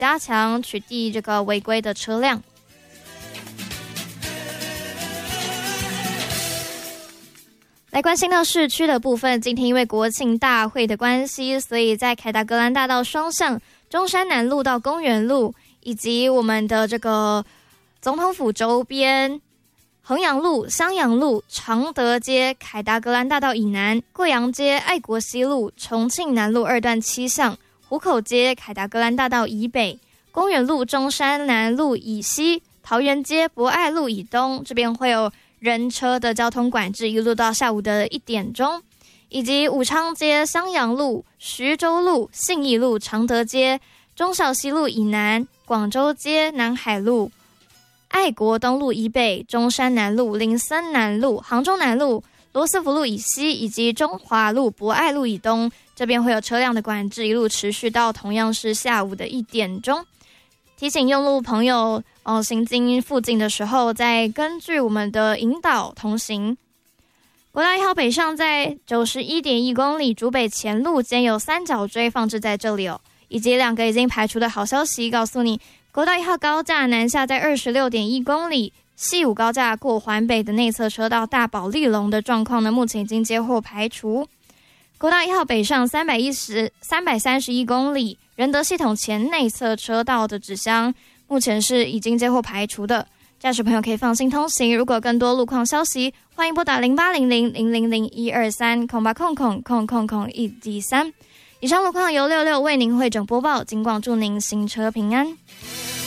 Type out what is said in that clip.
加强取缔这个违规的车辆。来关心到市区的部分，今天因为国庆大会的关系，所以在凯达格兰大道双向、中山南路到公园路，以及我们的这个总统府周边、衡阳路、襄阳路、常德街、凯达格兰大道以南、贵阳街、爱国西路、重庆南路2段7巷、湖口街、凯达格兰大道以北、公园路、中山南路以西、桃园街、博爱路以东，这边会有人车的交通管制，一路到下午的1点钟，以及武昌街、襄阳路、徐州路、信义路、常德街、忠孝西路以南、广州街、南海路、爱国东路以北、中山南路、林森南路、杭州南路、罗斯福路以西，以及中华路、博爱路以东，这边会有车辆的管制，一路持续到同样是下午的1点钟。提醒用路朋友行经附近的时候，再根据我们的引导同行。国道1号北上在 91.1 公里，竹北前路间有3角锥放置在这里以及2个已经排除的好消息告诉你，国道1号高架南下在 26.1 公里，西武高架过环北的内侧车道大保利龙的状况呢，目前已经接获排除。国道1号北上331公里，仁德系统前内侧车道的指向目前是已经接获排除的，驾驶朋友可以放心通行。如果更多路况消息，欢迎拨打0800-000-123 00800-000-113。以上路况由66为您汇整播报，尽管祝您行车平安。